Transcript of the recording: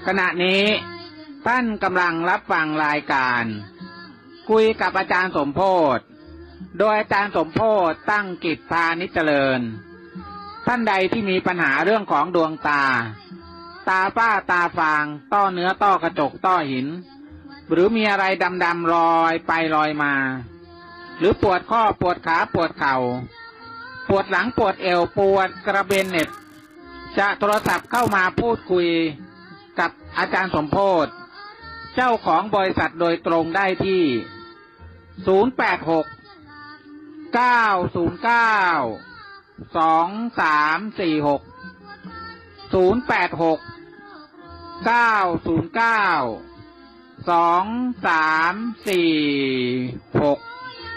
ขณะนี้ท่านกำลังรับฟังรายการคุยกับอาจารย์สมโพธิ์โดยอาจารย์สมโพธิ์ตั้งกิจพานิชเจริญท่านใดที่มีปัญหาเรื่องของดวงตาฝ้าตาฟางต้อเนื้อต้อกระจกต้อหินหรือมีอะไรดำๆลอยไปลอยมาหรือปวดข้อปวดขาปวดเข่าปวดหลังปวดเอวปวดกระเบนเน็บจะโทรศัพท์เข้ามาพูดคุยกับอาจารย์สมโพธิ์เจ้าของบริษัทโดยตรงได้ที่086 909 2346 086 909 2346